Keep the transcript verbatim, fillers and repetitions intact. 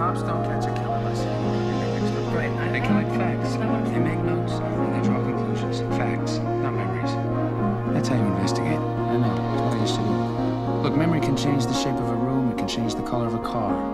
Cops don't catch a killer by sitting on it. They make extra Right. I, They I, collect facts. that's not what I'm They make notes. And they draw conclusions. Facts, not memories. That's how you investigate. I know. That's what I used to do. Look, memory can change the shape of a room. It can change the color of a car.